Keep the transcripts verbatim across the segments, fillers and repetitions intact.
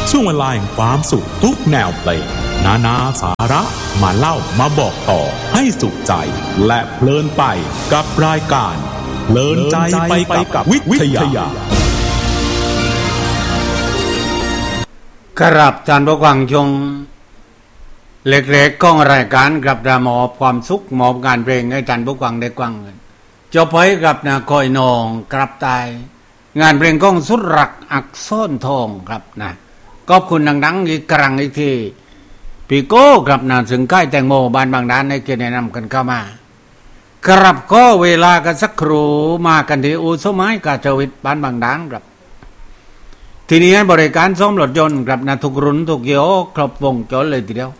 ช่วงเวลาแห่งความสุขทุกแนวเพลงนานาสาระมาเล่ามาบอกต่อให้สุขใจและเพลินไปกับรายการเพลินใจไปกับวิทยากราบท่านผู้ฟังชมเล็กๆของรายการกับดามอบความสุขมอบงานเพลงให้ท่านผู้ฟังได้ฟังจบไปกับนาคอยนองกลับตายงานเพลงของสุดรักอักษรทองครับนะขอบคุณดังๆอีกครั้งอีกทีพี่โก้ครับนะถึงใกล้แตงโมบ้านบางด้านให้เกียรติแนะนำกันเข้ามาครับก็เวลากันสักครู่มากันที่อู่สมัยกาจวิทย์บ้านบางด้านครับทีนี้บริการซ่อมรถยนต์ครับนะทุกรุ่นทุกยี่ห้อครบวงจรเลยทีเดียว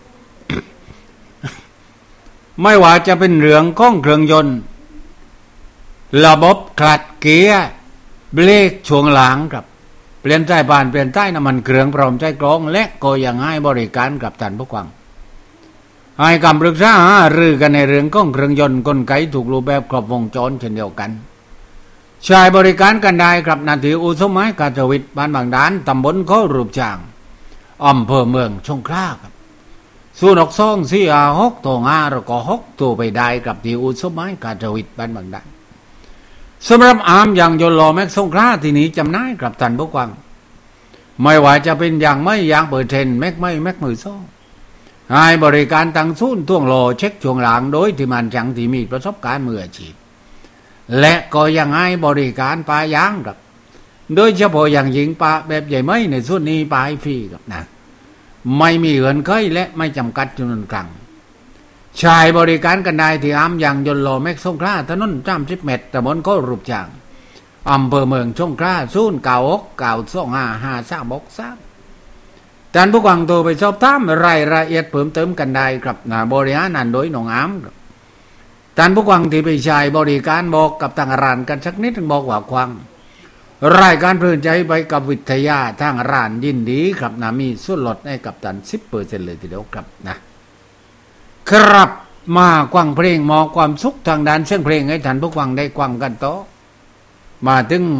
ไม่ว่าจะเป็นเรื่องของเครื่องยนต์ระบบคลัตช์เกียร์เบรกช่วงหลังครับเปลี่ยนใจผ่านเปลี่ยนใต้น้ำมันเครื่องพร้อมใจกรองและก็ยังให้บริการกับท่านผู้ฟังให้คำปรึกษาหารือกันในเรื่องของเครื่องยนต์กลไกถูกรูปแบบครบวงจรเช่นเดียวกันใช้บริการกันได้ครับนาทีอุสมัยกาจวิทย์บ้านบางด้านตำบลเขารูปจางอำเภอเมืองสงขลาครับสู้นกซ่องสี่อาหกตัวห้าแล้วก็หกตัวไปได้กับที่อุสมัยกาจวิทย์บ้านบางด้านสำหรับอาร์มอย่างยนต์ล้อแม็กสงขลาที่นี้จำได้กับท่านผู้ฟังไม่ว่าจะเป็นอย่างไม่ยางเปิดเทนแม็กไม่แม็กมือซ่องให้บริการตั้งศูนย์ท่วงโลเช็คช่วงหลังโดยที่มันจังที่มีประสบการณ์มืออาชีพและก็ยังให้บริการปลายางครับโดยเฉพาะอย่างยิ่งปลาแบบใหญ่ไม่ในส่วนนี้ปลาฟรีครับนะไม่มีเงื่อนไขและไม่จำกัดจำนวนครั้งใช้บริการกันได้ที่อาร์มอย่างยนต์ล้อแม็กสงขลาถนนสามสิบเมตรตำบลเขารูปจางอำเภอเมืองสงขลาศูนย์เก้าหกเก้าสองห้าห้าสามหกสามท่านผู้ฟังโทรไปสอบถามรายละเอียดเพิ่มเติมกันได้ครับนะบริหารนั้นโดยน้องอาร์มครับท่านผู้ฟังที่ไปใช้บริการบอกกับทางร้านกันสักนิดบอกว่าควังรายการเพลินใจไปกับวิทยาทางร้านยินดีครับนะมีส่วนลดให้กับท่าน สิบเปอร์เซ็นต์ เลยทีเดียวครับนะครับมาควังเพลงมองความสุขทางด้านเสียงเพลงให้ท่านผู้ฟังได้ควังกันต่อมาถึง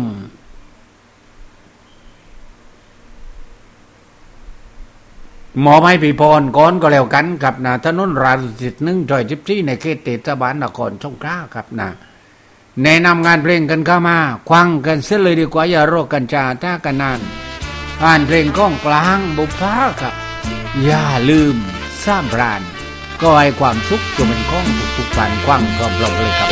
หมอให้พี่พรก่อนก็แล้วกันครับนะถนนราชสิทธิ์หนึ่งจอยจิบจี้ในเขตเทศบาลนครสงขลาครับนะแนะนำงานเพลงกันเข้ามาควังกันเสียเลยดีกว่าอย่ารอกันจาถ้ากันนานอ่านเพลงก้องกลางบุพภาครับอย่าลืมสร้างพรานก็ให้ความสุขจงเป็นของทุกๆฝ่ายควังก็พร้อมเลยครับ